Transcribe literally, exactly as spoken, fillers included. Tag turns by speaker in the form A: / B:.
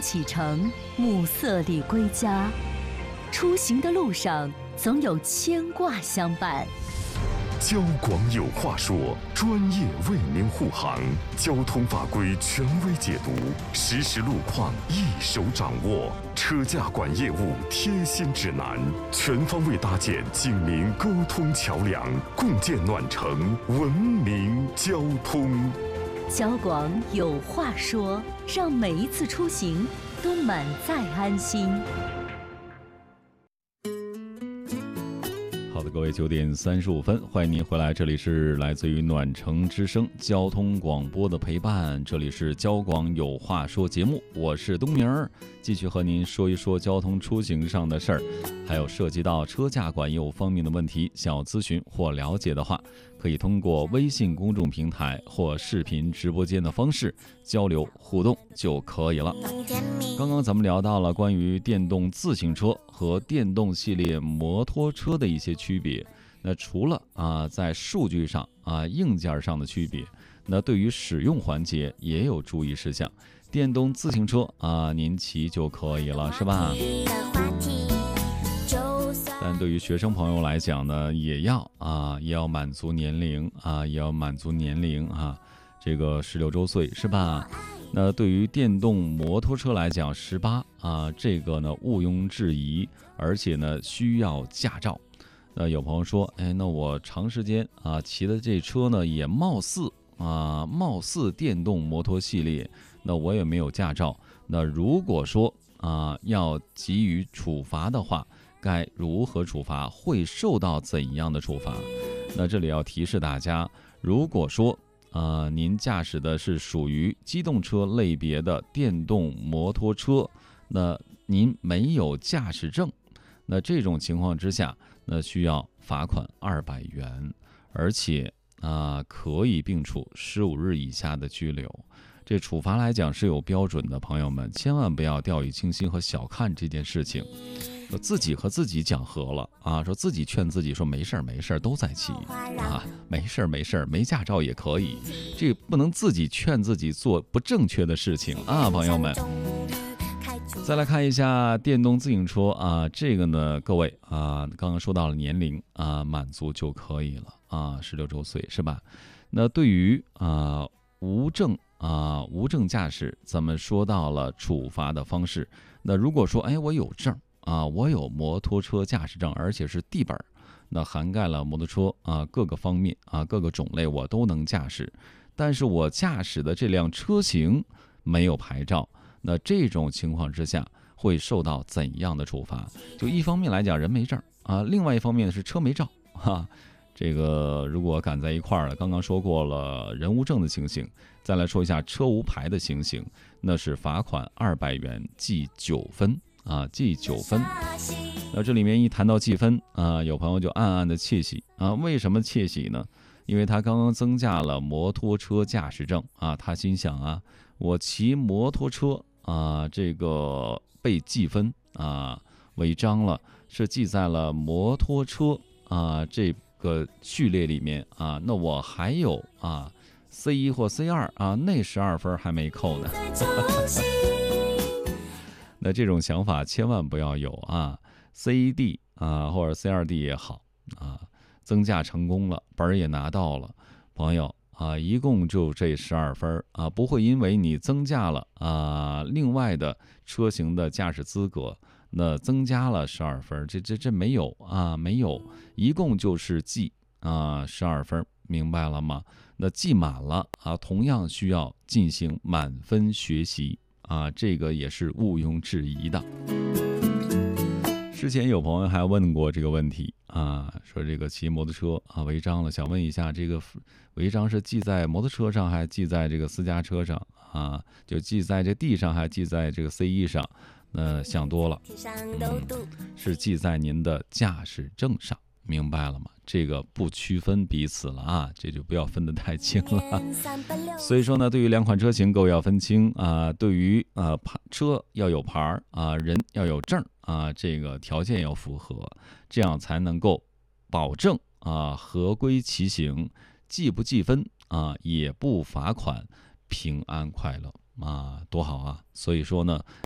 A: 启程，暮色里归家。出行的路上，总有牵挂相伴。
B: 交广有话说，专业为您护航，交通法规权威解读，实时路况一手掌握，车驾管业务贴心指南，全方位搭建警民沟通桥梁，共建暖城文明交通。
A: 交广有话说，让每一次出行都满载安心。
C: 好的，各位，九点三十五分，欢迎您回来，这里是来自于暖城之声交通广播的陪伴，这里是交广有话说节目，我是东明儿，继续和您说一说交通出行上的事儿，还有涉及到车驾管业务方面的问题，想要咨询或了解的话，可以通过微信公众平台或视频直播间的方式交流互动就可以了。刚刚咱们聊到了关于电动自行车和电动系列摩托车的一些区别，那除了啊在数据上啊硬件上的区别，那对于使用环节也有注意事项。电动自行车啊您骑就可以了，是吧？但对于学生朋友来讲呢，也要啊也要满足年龄啊也要满足年龄啊，这个十六周岁是吧？那对于电动摩托车来讲，十八啊，这个呢毋庸置疑，而且呢需要驾照。那有朋友说，哎，那我长时间啊骑的这车呢，也貌似啊貌似电动摩托系列，那我也没有驾照。那如果说啊要给予处罚的话，该如何处罚？会受到怎样的处罚？那这里要提示大家，如果说呃，您驾驶的是属于机动车类别的电动摩托车，那您没有驾驶证，那这种情况之下，那需要罚款二百元，而且啊、呃、可以并处十五日以下的拘留。这处罚来讲是有标准的，朋友们千万不要掉以轻心和小看这件事情。说自己和自己讲和了啊，说自己劝自己说没事儿没事儿都在骑啊，没事儿没事儿没驾照也可以，这不能自己劝自己做不正确的事情啊，朋友们。再来看一下电动自行车啊，这个呢，各位啊，刚刚说到了年龄啊，满足就可以了啊，十六周岁是吧？那对于啊无证啊无证驾驶，咱们说到了处罚的方式。那如果说哎我有证啊，我有摩托车驾驶证，而且是地本，那涵盖了摩托车啊各个方面啊各个种类我都能驾驶，但是我驾驶的这辆车型没有牌照，那这种情况之下会受到怎样的处罚？就一方面来讲人没证啊，另外一方面是车没照哈。这个如果赶在一块儿了，刚刚说过了人无证的情形，再来说一下车无牌的情形，那是罚款二百元，记九分。啊，记九分。那这里面一谈到记分啊，有朋友就暗暗的窃喜啊。为什么窃喜呢？因为他刚刚增加了摩托车驾驶证啊，他心想啊，我骑摩托车啊，这个被记分啊，违章了，是记在了摩托车啊这个序列里面啊。那我还有啊 C 一 或 C 二 啊，那十二分还没扣呢。那这种想法千万不要有啊 ，C 一 D 啊或者 C 二 D 也好啊，增驾成功了，本儿也拿到了，朋友啊，一共就这十二分啊，不会因为你增加了啊另外的车型的驾驶资格，那增加了十二分，这这这没有啊，没有，一共就是记啊十二分，明白了吗？那记满了啊，同样需要进行满分学习。啊，这个也是毋庸置疑的。之前有朋友还问过这个问题啊，说这个骑摩托车啊违章了，想问一下，这个违章是记在摩托车上，还记在这个私家车上啊？就记在这地上，还记在这个 C 一 上？那想多了，嗯，是记在您的驾驶证上。明白了吗？这个不区分彼此了啊，这就不要分得太清了。所以说呢，对于两款车型，各位要分清啊。对于啊车要有牌啊，人要有证啊，这个条件要符合，这样才能够保证啊合规骑行，既不计分啊，也不罚款，平安快乐啊，多好啊！所以说呢，